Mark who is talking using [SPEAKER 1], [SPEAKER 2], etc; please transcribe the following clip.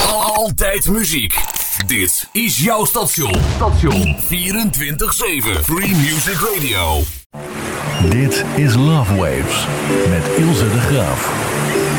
[SPEAKER 1] Altijd muziek. Dit is jouw station. 24/7 Free Music Radio.
[SPEAKER 2] Dit is Love Waves met Ilse de Graaf.